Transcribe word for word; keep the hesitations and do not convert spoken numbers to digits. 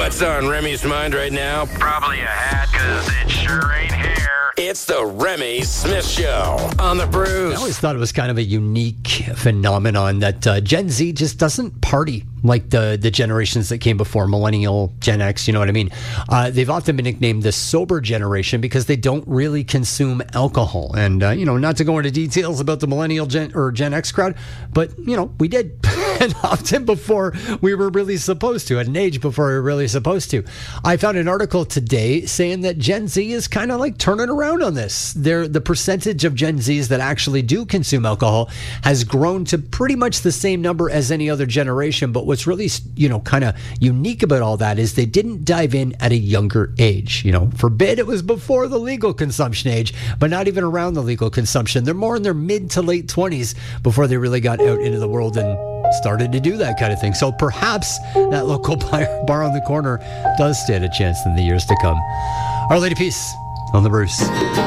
What's on Remy's mind right now? Probably a hat, because it sure ain't hair. It's the Remy Smith Show on the Bruce. I always thought it was kind of a unique phenomenon that uh, Gen Z just doesn't party like the, the generations that came before, Millennial, Gen X, you know what I mean? Uh, they've often been nicknamed the sober generation because they don't really consume alcohol. And, uh, you know, not to go into details about the Millennial Gen or Gen X crowd, but, you know, we did. And often before we were really supposed to, at an age before we were really supposed to. I found an article today saying that Gen Z is kind of like turning around on this. They're, the percentage of Gen Zs that actually do consume alcohol has grown to pretty much the same number as any other generation. But what's really, you know, kind of unique about all that is they didn't dive in at a younger age. You know, forbid it was before the legal consumption age, but not even around the legal consumption. They're more in their mid to late twenties before they really got out into the world and started to do that kind of thing. So perhaps that local bar, bar on the corner does stand a chance in the years to come. Our Lady Peace on the Bruce.